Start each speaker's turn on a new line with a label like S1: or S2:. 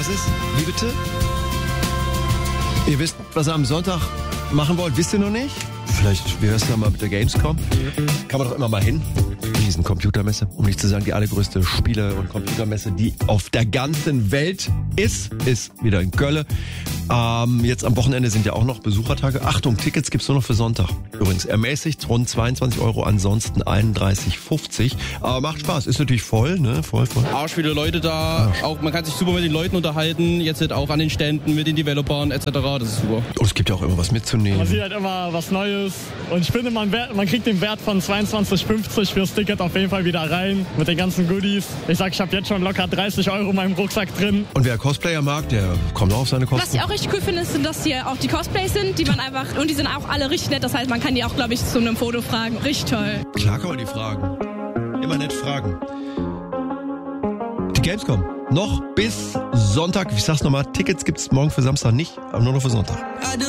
S1: Was ist? Wie bitte? Ihr wisst, was ihr am Sonntag machen wollt, wisst ihr noch nicht? Vielleicht, wie wär's da mal mit der Gamescom? Kann man doch immer mal hin. Riesen Computermesse, um nicht zu sagen die allergrößte Spiele- und Computermesse, die auf der ganzen Welt ist wieder in Köln. Jetzt am Wochenende sind ja auch noch Besuchertage. Achtung, Tickets gibt's nur noch für Sonntag. Übrigens ermäßigt, rund 22 €, ansonsten 31,50. Aber macht Spaß, ist natürlich voll, ne? Voll.
S2: Arsch viele Leute da, auch man kann sich super mit den Leuten unterhalten, jetzt halt auch an den Ständen mit den Developern etc., das ist super.
S1: Und es gibt ja auch immer was mitzunehmen.
S3: Man sieht halt immer was Neues und ich finde, man kriegt den Wert von 22,50 fürs Ticket auf jeden Fall wieder rein mit den ganzen Goodies. Ich sag, ich habe jetzt schon locker 30 € in meinem Rucksack drin.
S1: Und wer Cosplayer mag, der kommt auch auf seine Kosten.
S4: Was ich auch richtig cool finde, ist, dass hier auch die Cosplays sind, die man einfach, und die sind auch alle richtig nett, das heißt, man kann die auch, glaube ich, zu einem Foto fragen. Richtig toll.
S1: Klar kann man die fragen. Immer nett fragen. Die Gamescom. Noch bis Sonntag. Ich sag's nochmal, Tickets gibt's morgen für Samstag nicht, aber nur noch für Sonntag.